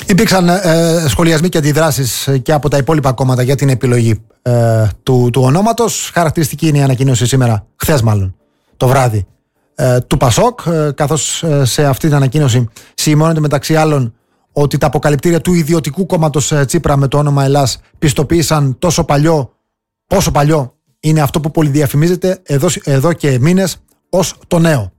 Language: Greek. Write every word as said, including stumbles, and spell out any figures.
Υπήρξαν ε, σχολιασμοί και αντιδράσεις και από τα υπόλοιπα κόμματα για την επιλογή ε, του, του ονόματος. Χαρακτηριστική είναι η ανακοίνωση σήμερα, χθες μάλλον, το βράδυ, ε, του Πασόκ, ε, καθώς ε, σε αυτή την ανακοίνωση σημειώνεται μεταξύ άλλων ότι τα αποκαλυπτήρια του ιδιωτικού κόμματος ε, Τσίπρα με το όνομα Ελλάς πιστοποίησαν τόσο παλιό, πόσο παλιό είναι αυτό που πολυδιαφημίζεται εδώ, εδώ και μήνες ως το νέο.